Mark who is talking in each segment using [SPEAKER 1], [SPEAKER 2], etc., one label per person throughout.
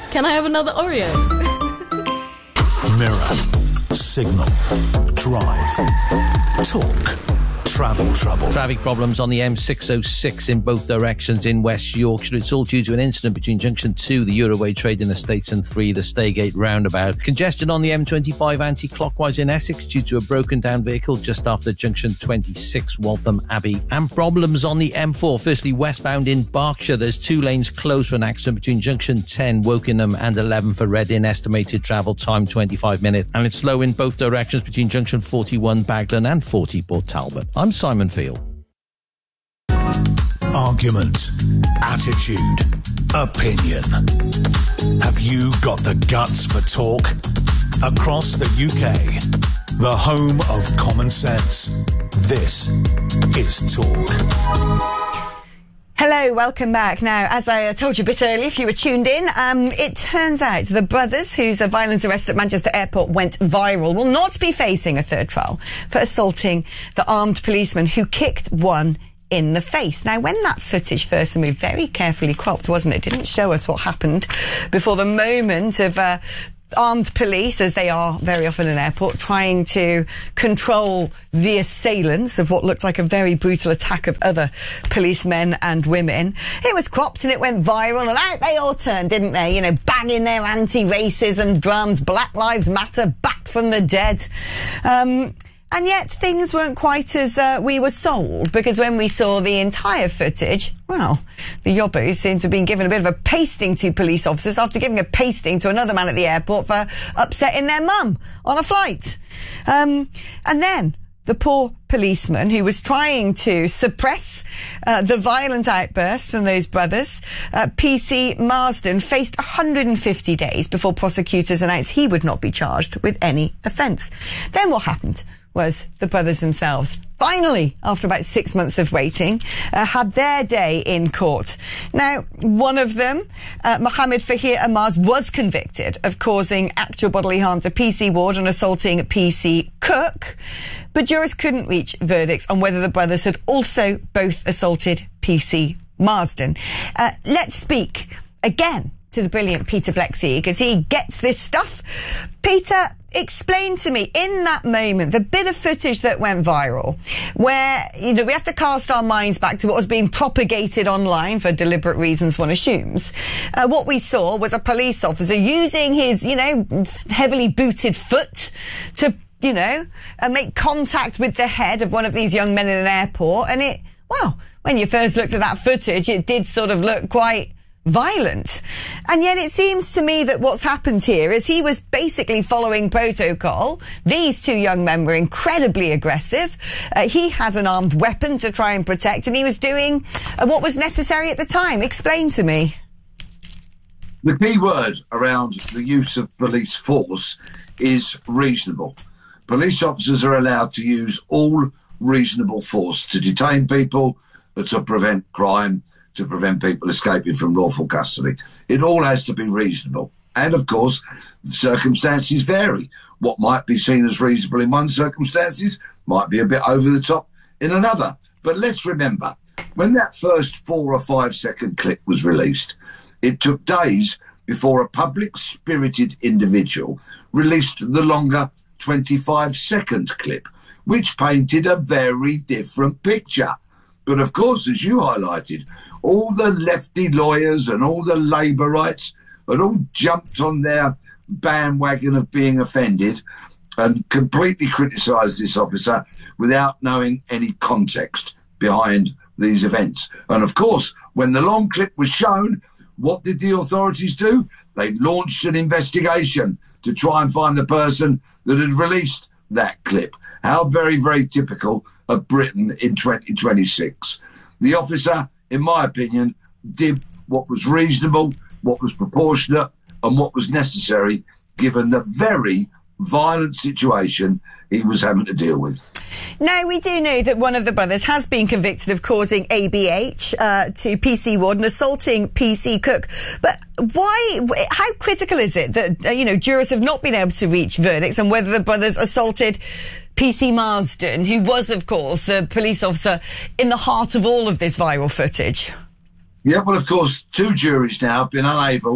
[SPEAKER 1] Can I have another Oreo?
[SPEAKER 2] Mirror, signal, drive, talk, travel trouble.
[SPEAKER 3] Traffic problems on the M606 in both directions in West Yorkshire. It's all due to an incident between Junction 2, the Euroway Trading Estates, and 3, the Staygate roundabout. Congestion on the M25 anti-clockwise in Essex due to a broken down vehicle just after Junction 26, Waltham Abbey. And problems on the M4, firstly westbound in Berkshire. There's 2 lanes closed for an accident between Junction 10, Wokingham, and 11 for Reading. Estimated travel time 25 minutes. And it's slow in both directions between Junction 41, Baglan, and 40, Port Talbot. I'm Simon Field.
[SPEAKER 2] Argument, attitude, opinion. Have you got the guts for talk? Across the UK, the home of common sense, this is Talk.
[SPEAKER 4] Hello, welcome back. Now, as I told you a bit earlier, if you were tuned in, it turns out the brothers whose violent arrest at Manchester Airport went viral will not be facing a third trial for assaulting the armed policeman who kicked one in the face. Now, when that footage first moved, very carefully cropped, wasn't it? Didn't show us what happened before the moment of armed police, as they are very often in an airport, trying to control the assailants of what looked like a very brutal attack of other policemen and women. It was cropped and it went viral, and out they all turned, didn't they? You know, banging their anti-racism drums, Black Lives Matter, back from the dead. And yet things weren't quite as we were sold, because when we saw the entire footage, well, the yobbos seem to have been given a bit of a pasting to police officers after giving a pasting to another man at the airport for upsetting their mum on a flight. And then the poor policeman who was trying to suppress the violent outbursts from those brothers, PC Marsden, faced 150 days before prosecutors announced he would not be charged with any offence. Then what happened was the brothers themselves, finally, after about 6 months of waiting, had their day in court. Now, one of them, Mohammed Fahir Amaz, was convicted of causing actual bodily harm to PC Ward and assaulting PC Cook, but jurors couldn't reach verdicts on whether the brothers had also both assaulted PC Marsden. Let's speak again to the brilliant Peter Blexey, because he gets this stuff. Peter, explain to me, in that moment, the bit of footage that went viral, where, you know, we have to cast our minds back to what was being propagated online for deliberate reasons, one assumes. What we saw was a police officer using his, you know, heavily booted foot to, you know, make contact with the head of one of these young men in an airport. And it, well, when you first looked at that footage, it did sort of look quite violent. And yet it seems to me that what's happened here is he was basically following protocol. These 2 young men were incredibly aggressive. He had an armed weapon to try and protect, and he was doing what was necessary at the time. Explain to me.
[SPEAKER 5] The key word around the use of police force is reasonable. Police officers are allowed to use all reasonable force to detain people, to prevent crime, to prevent people escaping from lawful custody. It all has to be reasonable. And, of course, circumstances vary. What might be seen as reasonable in one circumstances might be a bit over the top in another. But let's remember, when that first 4 or 5 second clip was released, it took days before a public-spirited individual released the longer 25-second clip, which painted a very different picture. But of course, as you highlighted, all the lefty lawyers and all the Labour rights had all jumped on their bandwagon of being offended and completely criticised this officer without knowing any context behind these events. And of course, when the long clip was shown, what did the authorities do? They launched an investigation to try and find the person that had released that clip. How very, very typical of Britain in 2026. The officer, in my opinion, did what was reasonable, what was proportionate, and what was necessary, given the very violent situation he was having to deal with.
[SPEAKER 4] Now, we do know that one of the brothers has been convicted of causing ABH to PC Ward and assaulting PC Cook. But why, how critical is it that, you know, jurors have not been able to reach verdicts on whether the brothers assaulted PC Marsden, who was, of course, the police officer in the heart of all of this viral footage?
[SPEAKER 5] Yeah, well, of course, 2 juries now have been unable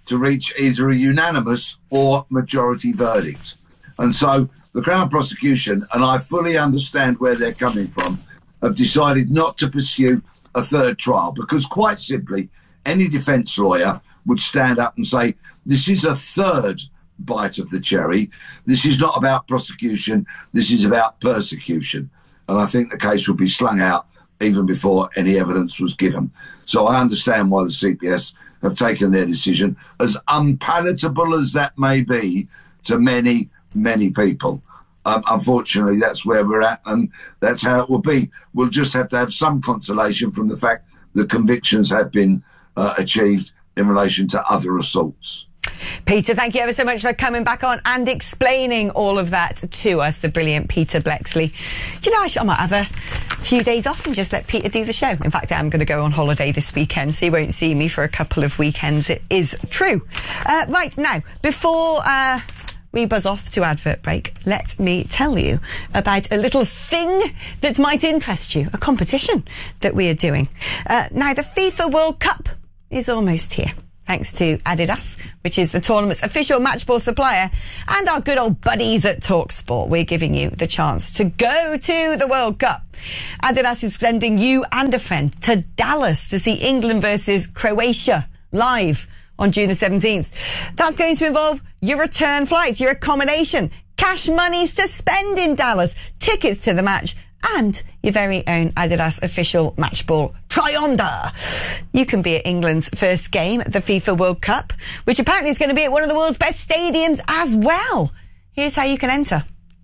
[SPEAKER 5] to reach either a unanimous or majority verdict. And so the Crown prosecution, and I fully understand where they're coming from, have decided not to pursue a third trial because, quite simply, any defence lawyer would stand up and say, this is a third bite of the cherry. This is not about prosecution. This is about persecution. And I think the case would be slung out even before any evidence was given. So I understand why the CPS have taken their decision, as unpalatable as that may be to many, many people. Unfortunately, that's where we're at, and that's how it will be. We'll just have to have some consolation from the fact that convictions have been achieved in relation to other assaults.
[SPEAKER 4] Peter, thank you ever so much for coming back on and explaining all of that to us, the brilliant Peter Bleksley. Do you know, I might have a few days off and just let Peter do the show. In fact, I'm going to go on holiday this weekend, so you won't see me for a couple of weekends. It is true. Right, now, before we buzz off to advert break, let me tell you about a little thing that might interest you, a competition that we are doing. Now, the FIFA World Cup is almost here. Thanks to Adidas, which is the tournament's official match ball supplier, and our good old buddies at TalkSport. We're giving you the chance to go to the World Cup. Adidas is sending you and a friend to Dallas to see England versus Croatia live on June the 17th. That's going to involve your return flights, your accommodation, cash monies to spend in Dallas, tickets to the match, and your very own Adidas official match ball try-on-da. You can be at England's first game at the FIFA World Cup, which apparently is going to be at one of the world's best stadiums as well. Here's how you can enter.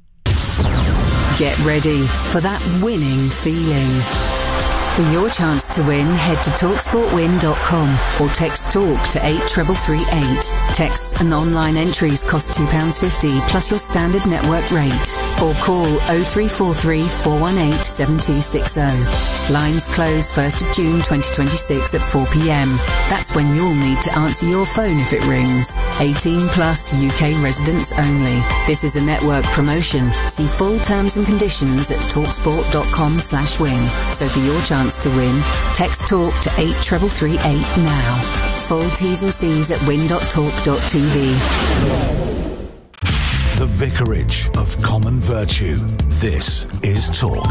[SPEAKER 1] Get ready for that winning feeling. For your chance to win, head to TalkSportWin.com or text TALK to 83338. Texts and online entries cost £2.50 plus your standard network rate. Or call 0343 418 7260. Lines close 1st of June 2026 at 4 p.m. That's when you'll need to answer your phone if it rings. 18 plus UK residents only. This is a network promotion. See full terms and conditions at TalkSport.com/win. So for your chance to win, text TALK to 83338 now. Full T's and C's at win.talk.tv.
[SPEAKER 2] The Vicarage of Common Virtue. This is Talk.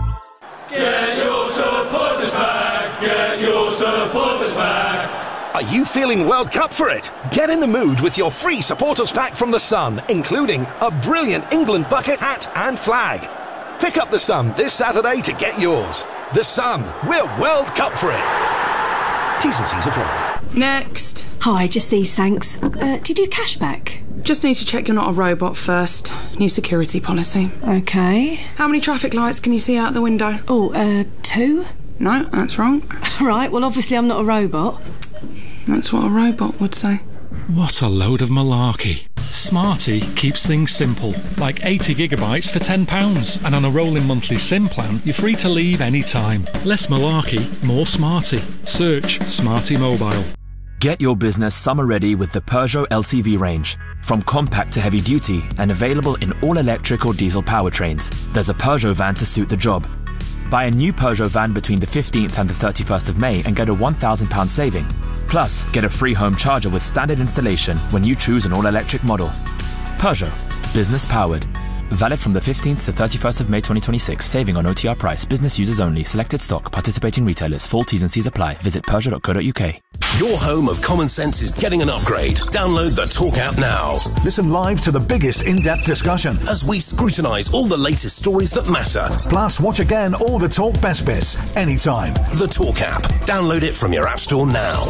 [SPEAKER 6] Get your supporters back! Get your supporters back!
[SPEAKER 7] Are you feeling World Cup for it? Get in the mood with your free supporters pack from The Sun, including a brilliant England bucket, hat and flag. Pick up The Sun this Saturday to get yours. The Sun, we're World Cup for it. T's and C's apply.
[SPEAKER 8] Next.
[SPEAKER 9] Hi, just these, thanks. Do you do cashback?
[SPEAKER 8] Just need to check you're not a robot first. New security policy.
[SPEAKER 9] Okay.
[SPEAKER 8] How many traffic lights can you see out the window?
[SPEAKER 9] Oh, 2?
[SPEAKER 8] No, that's wrong.
[SPEAKER 9] Right, well, obviously I'm not a robot.
[SPEAKER 8] That's what a robot would say.
[SPEAKER 10] What a load of malarkey. Smarty keeps things simple, like 80 gigabytes for £10, and on a rolling monthly SIM plan, you're free to leave any time. Less malarkey, more Smarty. Search Smarty Mobile.
[SPEAKER 11] Get your business summer ready with the Peugeot LCV range. From compact to heavy duty and available in all electric or diesel powertrains, there's a Peugeot van to suit the job. Buy a new Peugeot van between the 15th and the 31st of May and get a £1,000 saving. Plus, get a free home charger with standard installation when you choose an all-electric model. Peugeot. Business powered. Valid from the 15th to 31st of May 2026. Saving on OTR price. Business users only. Selected stock. Participating retailers. Full T's and C's apply. Visit Peugeot.co.uk.
[SPEAKER 12] Your home of common sense is getting an upgrade. Download the Talk app now.
[SPEAKER 2] Listen live to the biggest in-depth discussion
[SPEAKER 12] as we scrutinise all the latest stories that matter.
[SPEAKER 2] Plus, watch again all the Talk best bits, anytime.
[SPEAKER 12] The Talk app. Download it from your app store now.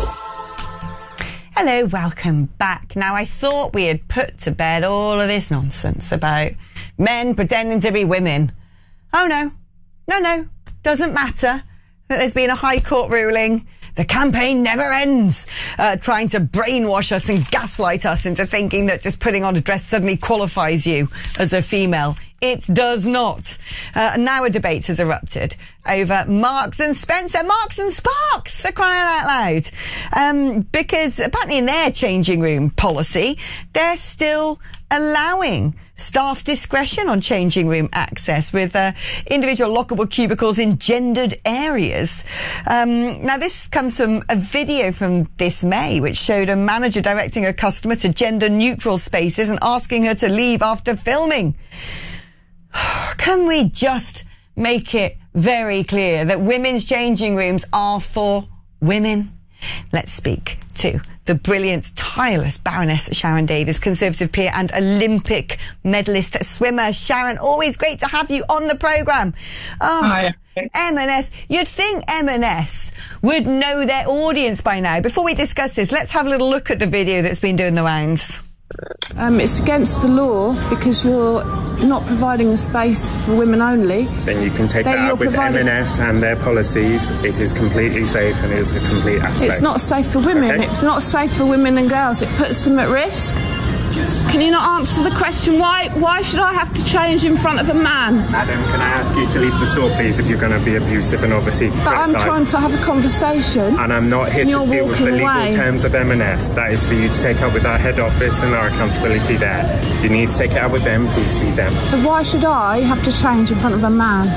[SPEAKER 4] Hello, welcome back. Now, I thought we had put to bed all of this nonsense about men pretending to be women. Oh, no, doesn't matter that there's been a High Court ruling. The campaign never ends, trying to brainwash us and gaslight us into thinking that just putting on a dress suddenly qualifies you as a female. it does not. Now a debate has erupted over Marks and Spencer. Marks and Sparks, for crying out loud. Because apparently in their changing room policy, they're still allowing staff discretion on changing room access with individual lockable cubicles in gendered areas. Now, this comes from a video from this May, which showed a manager directing a customer to gender-neutral spaces and asking her to leave after filming. Can we just make it very clear that women's changing rooms are for women? Let's speak to the brilliant, tireless Baroness Sharon Davies, Conservative peer and Olympic medalist swimmer. Sharon, always great to have you on the programme. Oh, hi. M&S. You'd think M&S would know their audience by now. Before we discuss this, let's have a little look at the video that's been doing the rounds.
[SPEAKER 13] It's against the law because you're not providing a space for women only.
[SPEAKER 14] Then you can take that out with M&S and their policies. It is completely safe and it is a complete aspect.
[SPEAKER 13] It's not safe for women. Okay. It's not safe for women and girls. It puts them at risk. Can you not answer the question? Why should I have to change in front of a man?
[SPEAKER 14] Madam, can I ask you to leave the store, please, if you're going to be abusive and obviously
[SPEAKER 13] But I'm trying to have a conversation.
[SPEAKER 14] And I'm not here to deal with the legal terms of M&S. That is for you to take up with our head office and our accountability there. You need to take it out with them, please see them.
[SPEAKER 13] So why should I have to change in front of a man?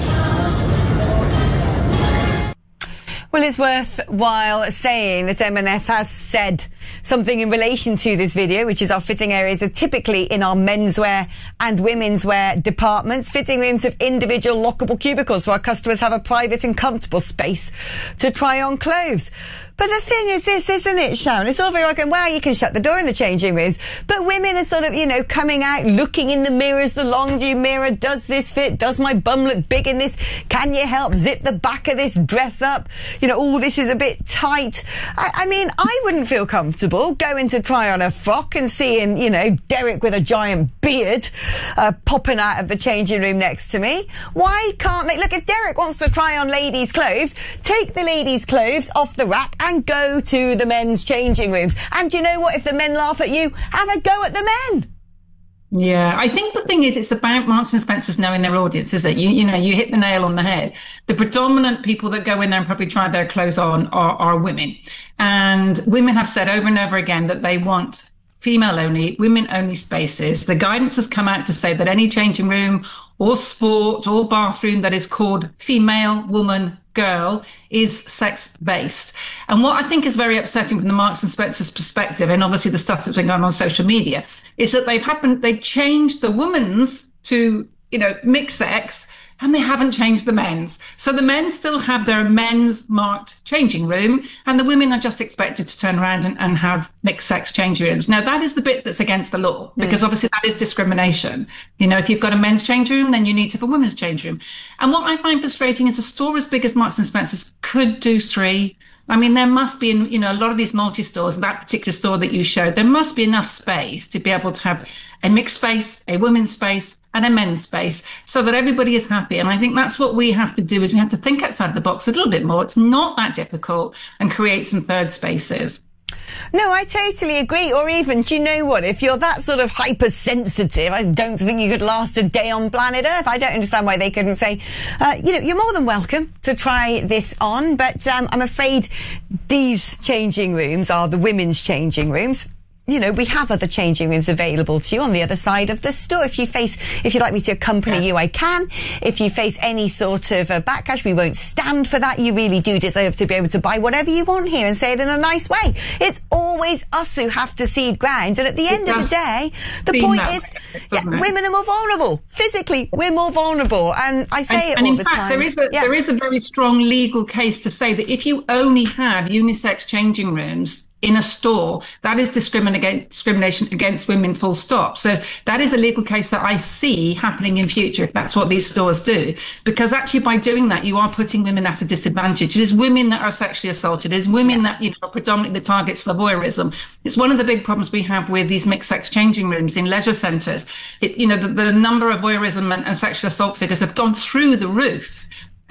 [SPEAKER 4] Well, it's worthwhile saying that M&S has said something in relation to this video, which is our fitting areas are typically in our menswear and women's wear departments. Fitting rooms have individual lockable cubicles, so our customers have a private and comfortable space to try on clothes. But the thing is this, isn't it, Sharon? It's all very well going, well, you can shut the door in the changing rooms. But women are sort of, you know, coming out, looking in the mirrors, the long view mirror. Does this fit? Does my bum look big in this? Can you help zip the back of this dress up? You know, oh, this is a bit tight. I mean, I wouldn't feel comfortable going to try on a frock and seeing, you know, Derek with a giant beard popping out of the changing room next to me. Why can't they? Look, if Derek wants to try on ladies' clothes, take the ladies' clothes off the rack and go to the men's changing rooms. And you know what? If the men laugh at you, have a go at the men.
[SPEAKER 15] Yeah, I think the thing is, it's about Marks and Spencer's knowing their audience, is it? You know, you hit the nail on the head. The predominant people that go in there and probably try their clothes on are women. And women have said over and over again that they want female only, women only spaces. The guidance has come out to say that any changing room or sport or bathroom that is called female, woman, girl is sex-based. And what I think is very upsetting from the Marks and Spencer's perspective, and obviously the stuff that's been going on social media, is that they've changed the women's to, you know, mixed sex, and they haven't changed the men's. So the men still have their men's marked changing room, and the women are just expected to turn around and have mixed sex changing rooms. Now, that is the bit that's against the law, because obviously that is discrimination. You know, if you've got a men's changing room, then you need to have a women's changing room. And what I find frustrating is a store as big as Marks and Spencer's could do 3. I mean, there must be, in, you know, a lot of these multi-stores, that particular store that you showed, there must be enough space to be able to have a mixed space, a women's space, and a men's space, so that everybody is happy. And I think that's what we have to do, is we have to think outside the box a little bit more. It's not that difficult, and create some third spaces.
[SPEAKER 4] No, I totally agree. Or even, do you know what? If you're that sort of hypersensitive, I don't think you could last a day on planet Earth. I don't understand why they couldn't say, you know, you're more than welcome to try this on, but I'm afraid these changing rooms are the women's changing rooms. You know, we have other changing rooms available to you on the other side of the store. If you'd like me to accompany you, I can. If you face any sort of backlash, we won't stand for that. You really do deserve to be able to buy whatever you want here and say it in a nice way. It's always us who have to cede ground. And at the end of the day, the point is, women are more vulnerable. Physically, we're more vulnerable. And I say it all the time.
[SPEAKER 15] And in fact, there is a very strong legal case to say that if you only have unisex changing rooms in a store, that is discrimination against women, full stop. So that is a legal case that I see happening in future if that's what these stores do. Because actually by doing that, you are putting women at a disadvantage. It is women that are sexually assaulted. It is women that, you know, are predominantly the targets for voyeurism. It's one of the big problems we have with these mixed sex changing rooms in leisure centres. You know, the number of voyeurism and sexual assault figures have gone through the roof.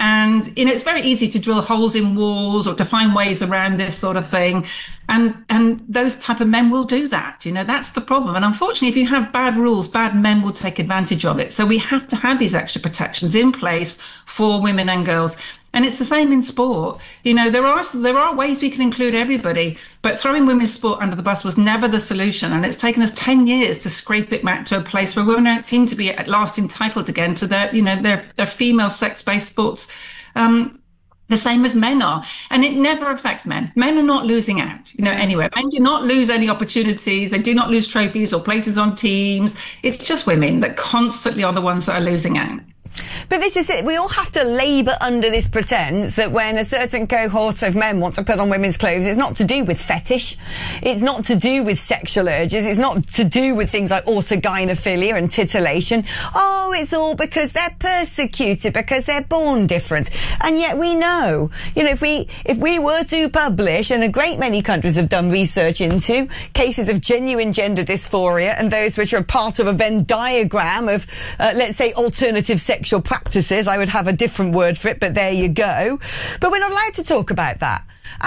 [SPEAKER 15] And, it's very easy to drill holes in walls or to find ways around this sort of thing. And those type of men will do that. That's the problem. And unfortunately, if you have bad rules, bad men will take advantage of it. So we have to have these extra protections in place for women and girls. And it's the same in sport. There are ways we can include everybody, but throwing women's sport under the bus was never the solution. And it's taken us 10 years to scrape it back to a place where women don't seem to be at last entitled again to their female sex-based sports, the same as men are. And it never affects men. Men are not losing out, anywhere. Men do not lose any opportunities. They do not lose trophies or places on teams. It's just women that constantly are the ones that are losing out.
[SPEAKER 4] But this is it. We all have to labour under this pretence that when a certain cohort of men want to put on women's clothes, it's not to do with fetish. It's not to do with sexual urges. It's not to do with things like autogynephilia and titillation. Oh, it's all because they're persecuted, because they're born different. And yet we know, if we were to publish, and a great many countries have done research into cases of genuine gender dysphoria and those which are part of a Venn diagram of, let's say, alternative sexual practices. I would have a different word for it, but there you go. But we're not allowed to talk about that.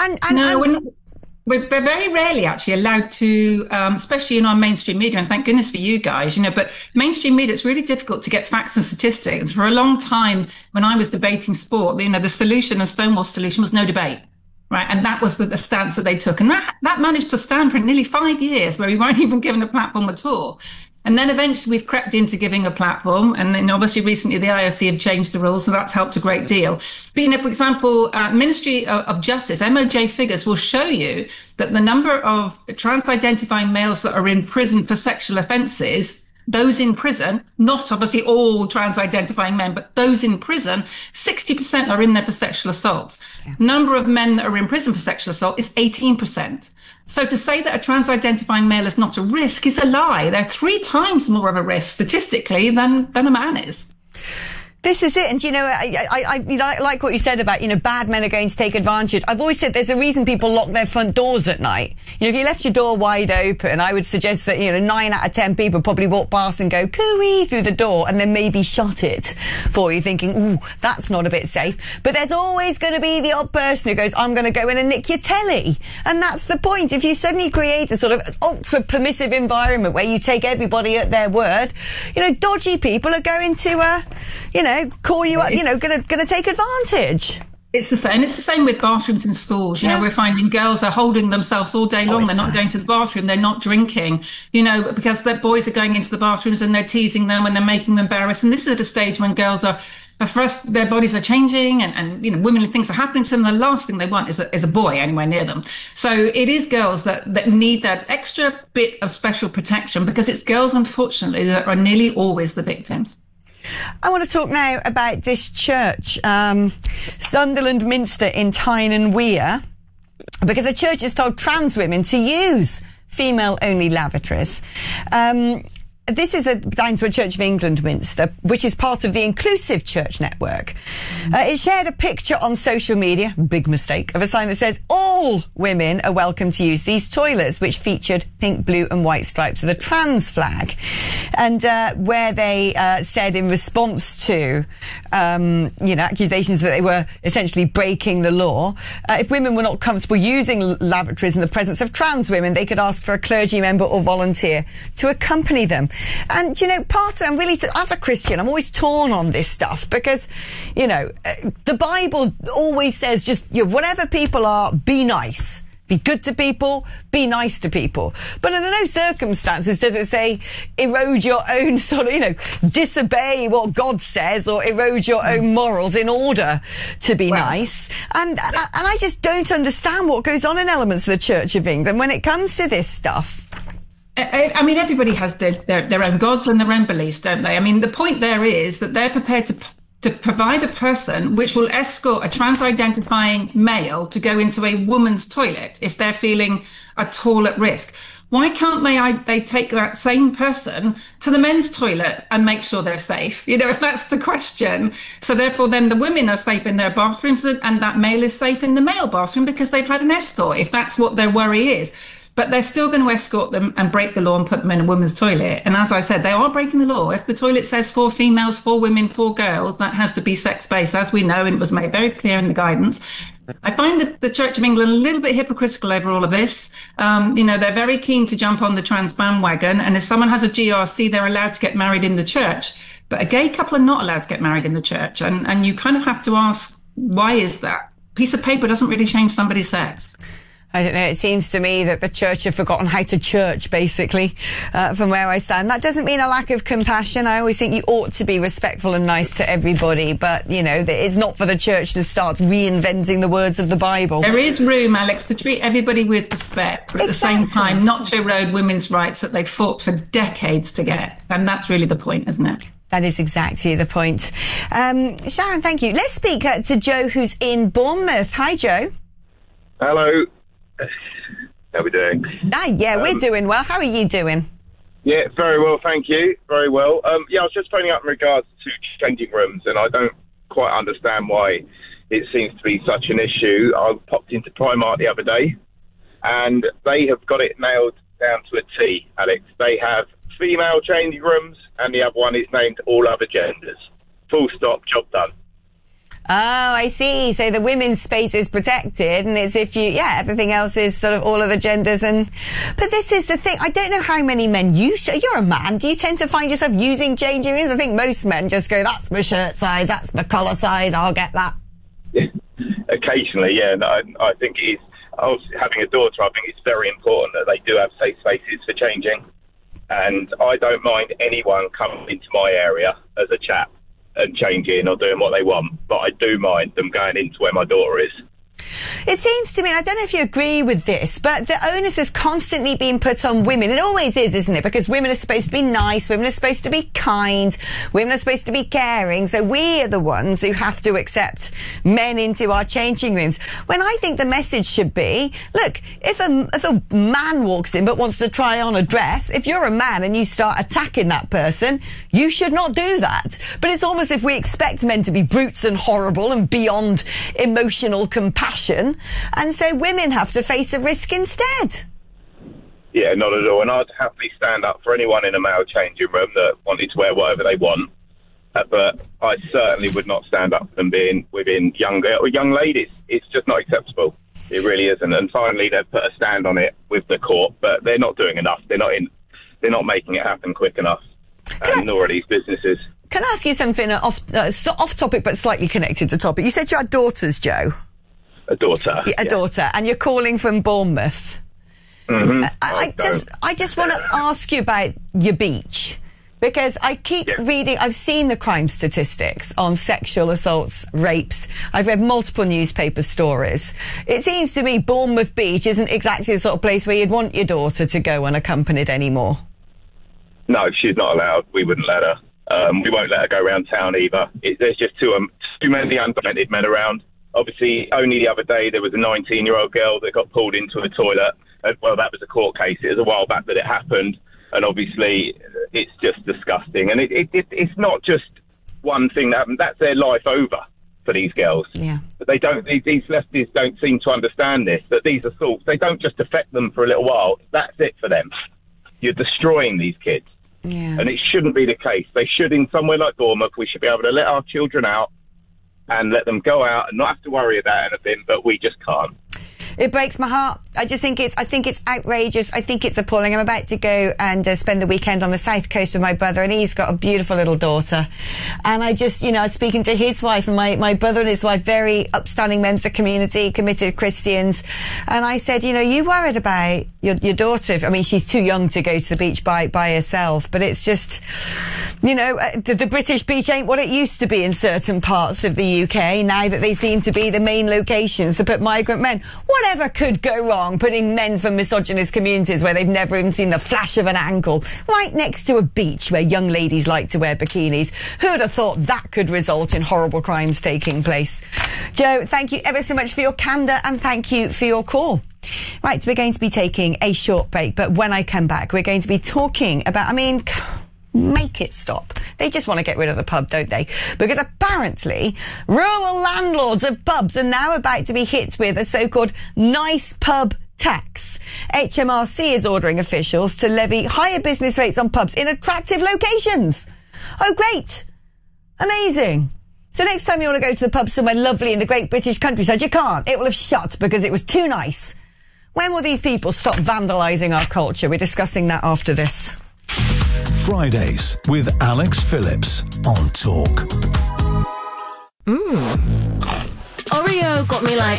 [SPEAKER 15] We're very rarely actually allowed to, especially in our mainstream media, and thank goodness for you guys, but mainstream media, it's really difficult to get facts and statistics. For a long time, when I was debating sport, the solution, the Stonewall solution, was no debate. Right. And that was the stance that they took. And that managed to stand for nearly 5 years, where we weren't even given a platform at all. And then eventually we've crept into giving a platform. And then obviously recently the IOC have changed the rules, so that's helped a great deal. But, for example, Ministry of Justice, MOJ figures will show you that the number of trans-identifying males that are in prison for sexual offences, those in prison, not obviously all trans-identifying men, but those in prison, 60% are in there for sexual assaults. Yeah. Number of men that are in prison for sexual assault is 18%. So to say that a trans-identifying male is not a risk is a lie. They're 3 times more of a risk statistically than a man is.
[SPEAKER 4] This is it. And, I like what you said about, bad men are going to take advantage. I've always said there's a reason people lock their front doors at night. If you left your door wide open, I would suggest that, 9 out of 10 people probably walk past and go cooey through the door and then maybe shut it for you, thinking, ooh, that's not a bit safe. But there's always going to be the odd person who goes, I'm going to go in and nick your telly. And that's the point. If you suddenly create a sort of ultra permissive environment where you take everybody at their word, dodgy people are going to, call you up, going to take advantage.
[SPEAKER 15] It's the same. It's the same with bathrooms in schools. We're finding girls are holding themselves all day long. They're not going to the bathroom. They're not drinking, because their boys are going into the bathrooms and they're teasing them and they're making them embarrassed. And this is at a stage when girls are, first, their bodies are changing and women, things are happening to them. The last thing they want is a boy anywhere near them. So it is girls that need that extra bit of special protection, because it's girls, unfortunately, that are nearly always the victims.
[SPEAKER 4] I want to talk now about this church, Sunderland Minster in Tyne and Wear, because a church has told trans women to use female-only lavatories. This is down to a Church of England Minster, which is part of the Inclusive Church Network. It shared a picture on social media, big mistake, of a sign that says all women are welcome to use these toilets, which featured pink, blue and white stripes with a trans flag. And where they said in response to, accusations that they were essentially breaking the law, if women were not comfortable using lavatories in the presence of trans women, they could ask for a clergy member or volunteer to accompany them. And, I'm really, as a Christian, I'm always torn on this stuff because, the Bible always says just, whatever people are, be nice. Be good to people, be nice to people. But under no circumstances does it say erode your own sort of, disobey what God says or erode your own morals in order to be nice. And I just don't understand what goes on in elements of the Church of England when it comes to this stuff.
[SPEAKER 15] I mean, everybody has their own gods and their own beliefs, don't they? I mean, the point there is that they're prepared to provide a person which will escort a trans-identifying male to go into a woman's toilet if they're feeling at all at risk. Why can't they take that same person to the men's toilet and make sure they're safe? If that's the question. So therefore, then the women are safe in their bathrooms and that male is safe in the male bathroom because they've had an escort, if that's what their worry is. but they're still going to escort them and break the law and put them in a woman's toilet. And as I said, they are breaking the law. If the toilet says 4 females, 4 women, 4 girls, that has to be sex-based, as we know, and it was made very clear in the guidance. I find that the Church of England a little bit hypocritical over all of this. They're very keen to jump on the trans bandwagon, and if someone has a GRC, they're allowed to get married in the church. But a gay couple are not allowed to get married in the church. And you kind of have to ask, why is that? A piece of paper doesn't really change somebody's sex.
[SPEAKER 4] I don't know, it seems to me that the church have forgotten how to church, basically, from where I stand. That doesn't mean a lack of compassion. I always think you ought to be respectful and nice to everybody, but, it's not for the church to start reinventing the words of the Bible.
[SPEAKER 15] There is room, Alex, to treat everybody with respect, but at the same time, not to erode women's rights that they've fought for decades to get. And that's really the point, isn't it?
[SPEAKER 4] That is exactly the point. Sharon, thank you. Let's speak to Joe, who's in Bournemouth. Hi, Joe.
[SPEAKER 16] Hello. How are we doing?
[SPEAKER 4] We're doing well. How are you doing?
[SPEAKER 16] Yeah, very well, thank you. Very well. I was just phoning up in regards to changing rooms, and I don't quite understand why it seems to be such an issue. I popped into Primark the other day, and they have got it nailed down to a T, Alex. They have female changing rooms, and the other one is named all other genders. Full stop, job done.
[SPEAKER 4] Oh, I see. So the women's space is protected, and it's everything else is sort of all of the genders. But this is the thing. I don't know how many men you're a man. Do you tend to find yourself using changing rooms? I think most men just go, that's my shirt size, that's my collar size, I'll get that.
[SPEAKER 16] Occasionally, yeah. No, I think it is. Having a daughter, I think it's very important that they do have safe spaces for changing. And I don't mind anyone coming into my area as a chap and changing or doing what they want, but I do mind them going into where my daughter is.
[SPEAKER 4] It seems to me, I don't know if you agree with this, but the onus is constantly being put on women. It always is, isn't it? Because women are supposed to be nice, women are supposed to be kind, women are supposed to be caring, so we are the ones who have to accept men into our changing rooms. When I think the message should be, look, if a man walks in but wants to try on a dress, if you're a man and you start attacking that person, you should not do that. But it's almost if we expect men to be brutes and horrible and beyond emotional compassion, and so women have to face a risk instead.
[SPEAKER 16] Yeah, not at all. And I'd happily stand up for anyone in a male changing room that wanted to wear whatever they want. But I certainly would not stand up for them being within young ladies. It's just not acceptable. It really isn't. And finally, they've put a stand on it with the court, but they're not doing enough. They're not making it happen quick enough. And nor are these businesses.
[SPEAKER 4] Can I ask you something off topic but slightly connected to topic? You said you had daughters, Joe.
[SPEAKER 16] A daughter.
[SPEAKER 4] A daughter, and you're calling from Bournemouth.
[SPEAKER 16] Mm-hmm.
[SPEAKER 4] I just want to ask you about your beach, because I keep reading, I've seen the crime statistics on sexual assaults, rapes. I've read multiple newspaper stories. It seems to me Bournemouth Beach isn't exactly the sort of place where you'd want your daughter to go unaccompanied anymore.
[SPEAKER 16] No, she's not allowed. We wouldn't let her. We won't let her go around town either. There's just too many undocumented men around. Obviously, only the other day there was a 19-year-old girl that got pulled into a toilet. Well, that was a court case. It was a while back that it happened. And obviously, it's just disgusting. And it's not just one thing that happened. That's their life over for these girls.
[SPEAKER 4] Yeah.
[SPEAKER 16] But these leftists don't seem to understand this, that these assaults, they don't just affect them for a little while. That's it for them. You're destroying these kids.
[SPEAKER 4] Yeah.
[SPEAKER 16] And it shouldn't be the case. They should, in somewhere like Bournemouth, we should be able to let our children out and let them go out and not have to worry about anything, but we just can't.
[SPEAKER 4] It breaks my heart. I think it's outrageous. I think it's appalling. I'm about to go and spend the weekend on the south coast with my brother, and he's got a beautiful little daughter. And I just, I was speaking to his wife, and my brother and his wife, very upstanding members of the community, committed Christians. And I said, you worried about your daughter. I mean, she's too young to go to the beach by herself, but it's just, the British beach ain't what it used to be in certain parts of the UK now that they seem to be the main locations to put migrant men. Whatever could go wrong putting men from misogynist communities where they've never even seen the flash of an ankle right next to a beach where young ladies like to wear bikinis? Who'd have thought that could result in horrible crimes taking place? Joe, thank you ever so much for your candour, and thank you for your call. Right, we're going to be taking a short break, but when I come back, we're going to be talking about, make it stop. They just want to get rid of the pub, don't they? Because apparently rural landlords of pubs are now about to be hit with a so-called nice pub tax. HMRC is ordering officials to levy higher business rates on pubs in attractive locations. Oh, great. Amazing. So next time you want to go to the pub somewhere lovely in the great British countryside, you can't. It will have shut because it was too nice. When will these people stop vandalising our culture? We're discussing that after this.
[SPEAKER 2] Fridays with Alex Phillips on Talk.
[SPEAKER 17] Oreo got me like